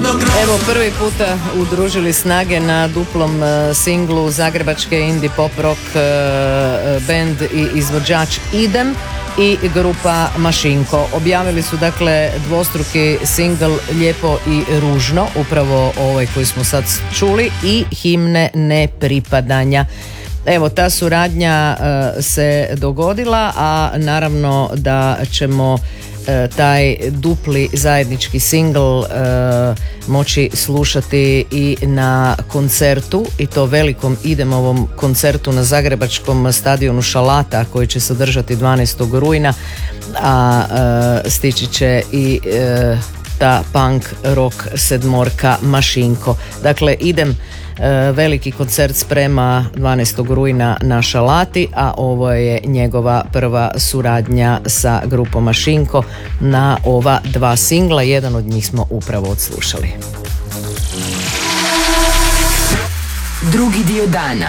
Evo, prvi puta udružili snage na duplom singlu zagrebačke indie pop rock band i izvođač Idem i grupa Mašinko. Objavili su dakle dvostruki singl Lijepo i ružno, upravo ovaj koji smo sad čuli, i Himne nepripadanja. Evo, ta suradnja se dogodila, a naravno da ćemo taj dupli zajednički singl moći slušati i na koncertu, i to velikom Idemovom koncertu na zagrebačkom stadionu Šalata koji će se održati 12. rujna, a stići će i ta punk rock sedmorka Mašinko. Dakle, Idem veliki koncert sprema 12. rujna na Šalati, a ovo je njegova prva suradnja sa grupom Mašinko na ova dva singla. Jedan od njih smo upravo odslušali. Drugi dio dana.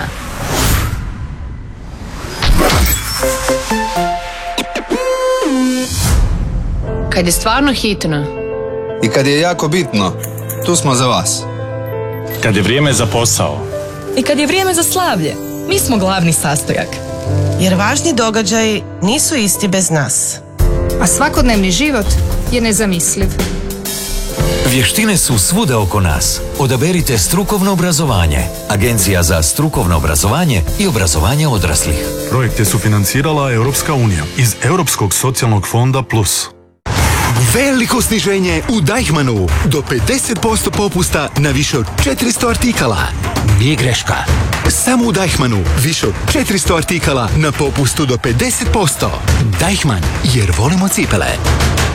Kad je stvarno hitno i kad je jako bitno, tu smo za vas. Kad je vrijeme za posao i kad je vrijeme za slavlje, mi smo glavni sastojak. Jer važni događaji nisu isti bez nas. a svakodnevni život je nezamisliv. Vještine su svuda oko nas. Odaberite strukovno obrazovanje. Agencija za strukovno obrazovanje i obrazovanje odraslih. Projekt je sufinancirala Europska unija iz Europskog socijalnog fonda Plus. Veliko sniženje u Deichmannu. Do 50% popusta na više od 400 artikala. Nije greška. Samo u Deichmannu više od 400 artikala na popustu do 50%. Deichmann, jer volimo cipele.